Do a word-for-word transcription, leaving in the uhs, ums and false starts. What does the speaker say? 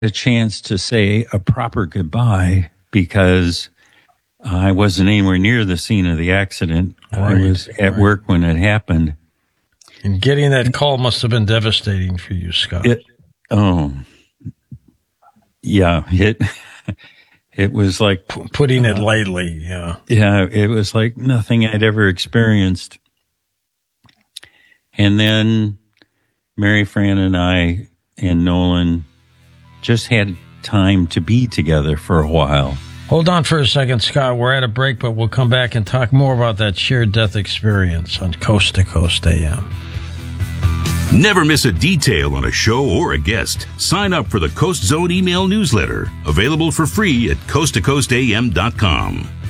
a chance to say a proper goodbye because I wasn't anywhere near the scene of the accident. Right, I was at right. work when it happened. And getting that call must have been devastating for you, Scott. It, oh, yeah. It it was like P- putting it lightly, yeah. Yeah, it was like nothing I'd ever experienced. And then Mary Fran and I and Nolan just had time to be together for a while. Hold on for a second, Scott. We're at a break, but we'll come back and talk more about that shared death experience on Coast to Coast A M. Never miss a detail on a show or a guest. Sign up for the Coast Zone email newsletter, available for free at coast to coast a m dot com.